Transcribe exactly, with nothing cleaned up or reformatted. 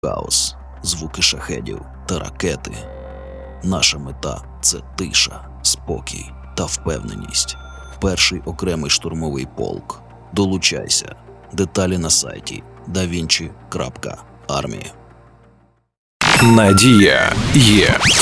Хаос, звуки шахедів та ракети. Наша мета – це тиша, спокій та впевненість. Перший окремий штурмовий полк. Долучайся. Деталі на сайті да вінчі крапка армія. Надія є.